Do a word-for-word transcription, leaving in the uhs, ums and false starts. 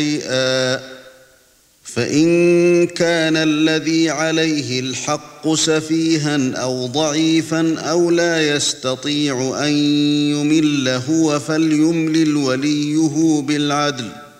فإن كان الذي عليه الحق سفيها أو ضعيفا أو لا يستطيع أن يمل هو فليملل وليه بالعدل